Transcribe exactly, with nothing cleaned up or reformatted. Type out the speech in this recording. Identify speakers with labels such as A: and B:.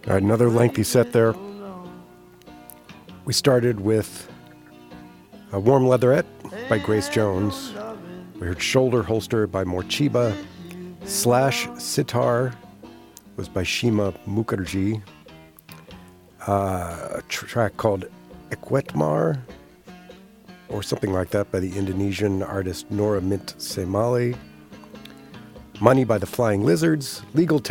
A: All right, another lengthy set there. We started with a Warm Leatherette by Grace Jones. We heard Shoulder Holster by Morcheeba. Slash Sitar was by Shima Mukherjee. Uh, a tr- track called Ekwetmar, or something like that, by the Indonesian artist Nora Mint Semali. Money by the Flying Lizards. Legal